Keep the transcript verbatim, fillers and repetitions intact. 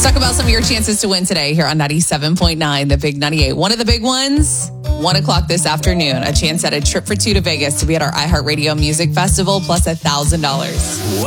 Let's talk about some of your chances to win today here on ninety-seven point nine, the Big ninety-eight. One of the big ones, one o'clock this afternoon. A chance at a trip for two to Vegas to be at our iHeartRadio Music Festival plus one thousand dollars.